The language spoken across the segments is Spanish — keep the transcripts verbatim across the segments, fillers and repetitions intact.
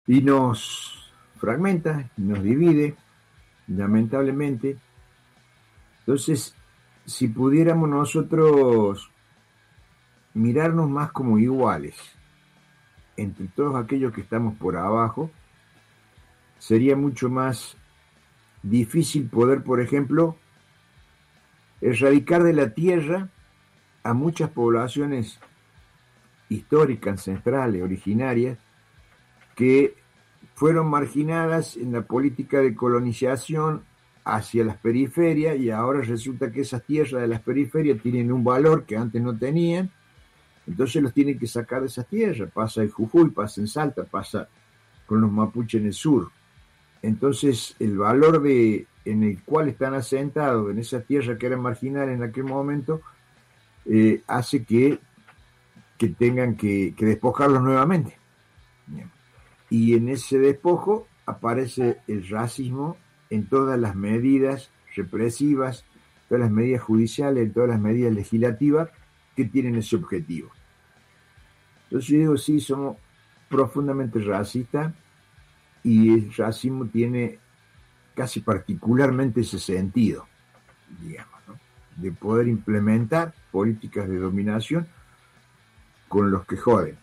y nos fragmenta, y nos divide, lamentablemente. Entonces, si pudiéramos nosotros mirarnos más como iguales entre todos aquellos que estamos por abajo, sería mucho más difícil poder, por ejemplo, erradicar de la tierra a muchas poblaciones históricas, ancestrales, originarias, que fueron marginadas en la política de colonización hacia las periferias, y ahora resulta que esas tierras de las periferias tienen un valor que antes no tenían, entonces los tienen que sacar de esas tierras. Pasa en Jujuy, pasa en Salta, pasa con los mapuches en el sur. Entonces el valor de, en el cual están asentados en esas tierras que eran marginales en aquel momento, eh, hace que, que tengan que, que despojarlos nuevamente. Bien. Y en ese despojo aparece el racismo en todas las medidas represivas, todas las medidas judiciales, en todas las medidas legislativas que tienen ese objetivo. Entonces yo digo, sí, somos profundamente racistas, y el racismo tiene casi particularmente ese sentido, digamos, ¿no? De poder implementar políticas de dominación con los que joden.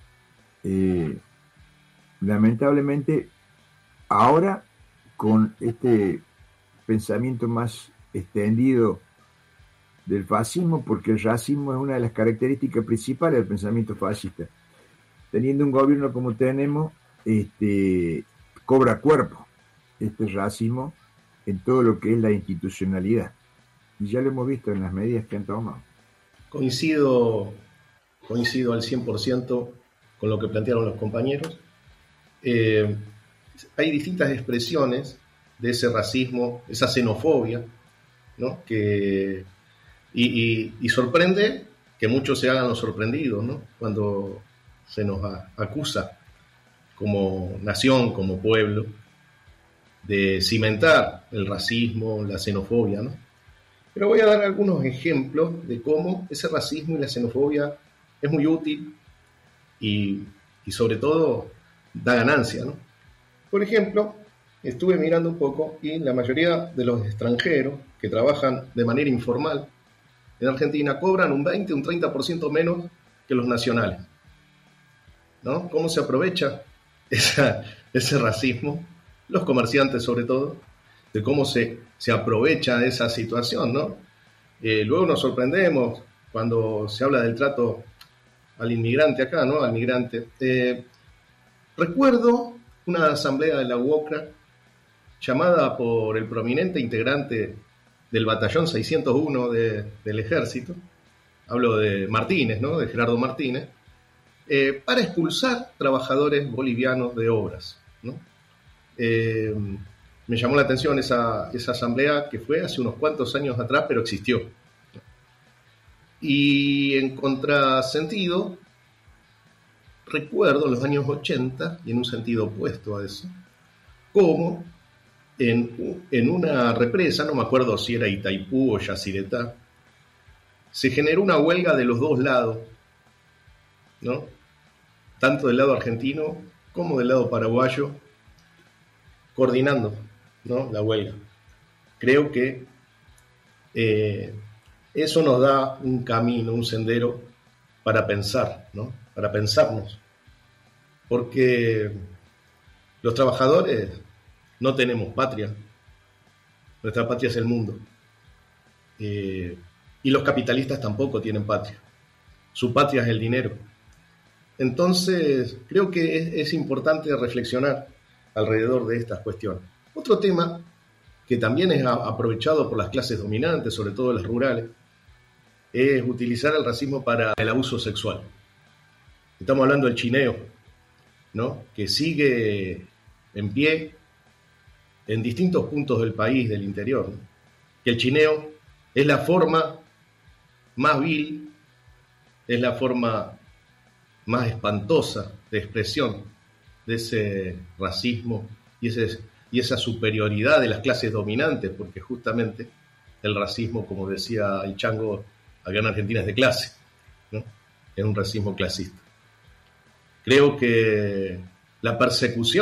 Eh, lamentablemente, ahora, con este pensamiento más extendido del fascismo, porque el racismo es una de las características principales del pensamiento fascista, teniendo un gobierno como tenemos, este, cobra cuerpo este racismo en todo lo que es la institucionalidad. Y ya lo hemos visto en las medidas que han tomado. Coincido, coincido al cien por ciento con lo que plantearon los compañeros. Eh, hay distintas expresiones de ese racismo, esa xenofobia, ¿no? Que, y, y, y sorprende que muchos se hagan los sorprendidos, ¿no? Cuando se nos a, acusa como nación, como pueblo, de cimentar el racismo, la xenofobia, ¿no? Pero voy a dar algunos ejemplos de cómo ese racismo y la xenofobia es muy útil y, y sobre todo da ganancia, ¿no? Por ejemplo, estuve mirando un poco y la mayoría de los extranjeros que trabajan de manera informal en Argentina cobran un veinte, un treinta por ciento menos que los nacionales, ¿no? ¿Cómo se aprovecha esa, ese racismo? Los comerciantes, sobre todo, de cómo se, se aprovecha esa situación, ¿no? Eh, luego nos sorprendemos cuando se habla del trato al inmigrante acá, ¿no? Al migrante. Eh, recuerdo una asamblea de la U O C R A llamada por el prominente integrante del batallón seiscientos uno de, del ejército, hablo de Martínez, ¿no? De Gerardo Martínez, eh, para expulsar trabajadores bolivianos de obras, ¿no? Eh, me llamó la atención esa, esa asamblea que fue hace unos cuantos años atrás, pero existió. Y en contrasentido, recuerdo en los años ochenta, y en un sentido opuesto a eso, cómo en, en una represa, no me acuerdo si era Itaipú o Yacyretá, se generó una huelga de los dos lados, ¿no? Tanto del lado argentino como del lado paraguayo, coordinando, ¿no? La huelga. Creo que eh, eso nos da un camino, un sendero para pensar, ¿no? Para pensarnos. Porque los trabajadores no tenemos patria. Nuestra patria es el mundo. Eh, y los capitalistas tampoco tienen patria. Su patria es el dinero. Entonces, creo que es, es importante reflexionar alrededor de estas cuestiones. Otro tema que también es aprovechado por las clases dominantes, sobre todo las rurales, es utilizar el racismo para el abuso sexual. Estamos hablando del chineo, ¿no? Que sigue en pie en distintos puntos del país, del interior, ¿no? Que el chineo es la forma más vil, es la forma más espantosa de expresión de ese racismo y, ese, y esa superioridad de las clases dominantes, porque justamente el racismo, como decía el Chango, acá en Argentina es de clase, ¿no? Es un racismo clasista. Creo que la persecución